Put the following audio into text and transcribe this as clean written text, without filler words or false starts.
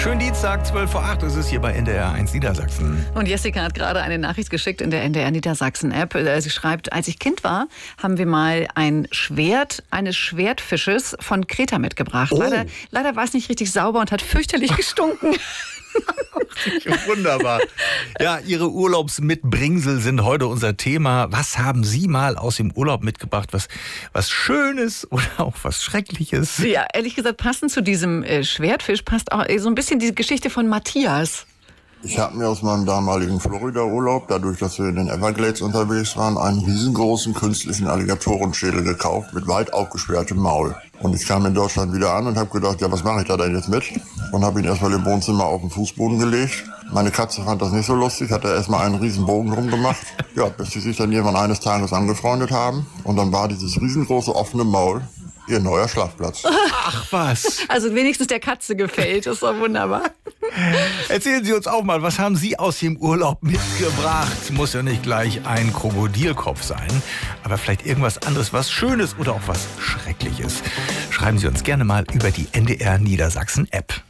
Schönen Dienstag, 7:55 ist es hier bei NDR 1 Niedersachsen. Und Jessica hat gerade eine Nachricht geschickt in der NDR Niedersachsen-App. Sie schreibt, als ich Kind war, haben wir mal ein Schwert eines Schwertfisches von Kreta mitgebracht. Oh. Leider war es nicht richtig sauber und hat fürchterlich gestunken. Wunderbar. Ja, Ihre Urlaubsmitbringsel sind heute unser Thema. Was haben Sie mal aus dem Urlaub mitgebracht? Was Schönes oder auch was Schreckliches? Ja, ehrlich gesagt, passend zu diesem Schwertfisch passt auch so ein bisschen die Geschichte von Matthias. Ich habe mir aus meinem damaligen Florida-Urlaub, dadurch, dass wir in den Everglades unterwegs waren, einen riesengroßen künstlichen Alligatorenschädel gekauft mit weit aufgesperrtem Maul. Und ich kam in Deutschland wieder an und habe gedacht, ja, was mache ich da denn jetzt mit? Und habe ihn erstmal im Wohnzimmer auf den Fußboden gelegt. Meine Katze fand das nicht so lustig, hat da erstmal einen riesen Bogen drum gemacht. Ja, bis sie sich dann irgendwann eines Tages angefreundet haben. Und dann war dieses riesengroße offene Maul ihr neuer Schlafplatz. Ach was. Also wenigstens der Katze gefällt, das ist doch wunderbar. Erzählen Sie uns auch mal, was haben Sie aus dem Urlaub mitgebracht? Muss ja nicht gleich ein Krokodilkopf sein, aber vielleicht irgendwas anderes, was Schönes oder auch was Schreckliches. Schreiben Sie uns gerne mal über die NDR Niedersachsen App.